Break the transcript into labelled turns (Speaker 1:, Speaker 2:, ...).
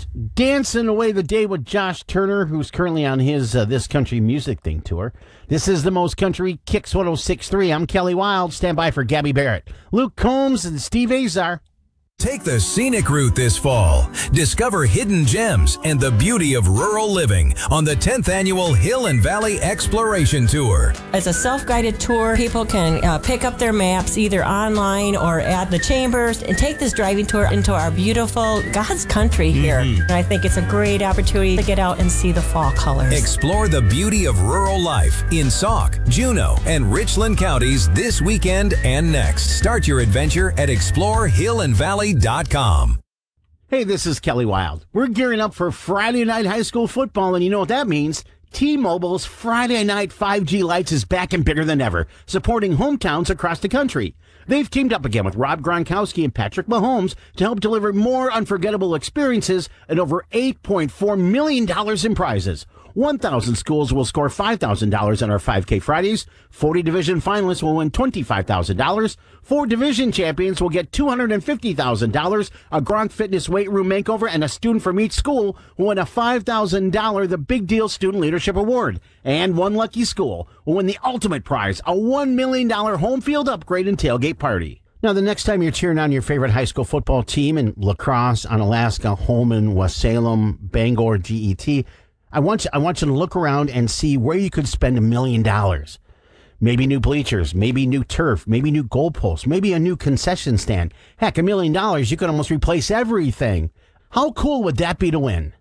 Speaker 1: dancing away the day with Josh Turner, who's currently on his This Country Music Thing tour. This is the Most Country Kicks 106.3. I'm Kelly Wild. Stand by for Gabby Barrett, Luke Combs, and Steve Azar.
Speaker 2: Take the scenic route this fall. Discover hidden gems and the beauty of rural living on the 10th Annual Hill and Valley Exploration Tour.
Speaker 3: It's a self-guided tour. People can pick up their maps either online or at the chambers and take this driving tour into our beautiful God's country here. And I think it's a great opportunity to get out and see the fall colors.
Speaker 2: Explore the beauty of rural life in Sauk, Juneau, and Richland counties this weekend and next. Start your adventure at explorehillandvalley.com.
Speaker 1: Hey, this is Kelly Wild. We're gearing up for Friday night high school football, and you know what that means. T-Mobile's Friday Night 5G Lights is back and bigger than ever, supporting hometowns across the country. They've teamed up again with Rob Gronkowski and Patrick Mahomes to help deliver more unforgettable experiences and over $8.4 million in prizes. 1,000 schools will score $5,000 on our 5K Fridays. 40 division finalists will win $25,000. 4 division champions will get $250,000, a Gronk Fitness weight room makeover, and a student from each school will win a $5,000 The Big Deal Student Leadership Award. And one lucky school will win the ultimate prize, a $1 million home field upgrade and tailgate party. Now, the next time you're cheering on your favorite high school football team in La Crosse, Onalaska, Holmen, West Salem, Bangor, GET, I want you to look around and see where you could spend $1 million. Maybe new bleachers, maybe new turf, maybe new goalposts, maybe a new concession stand. Heck, $1 million, you could almost replace everything. How cool would that be to win?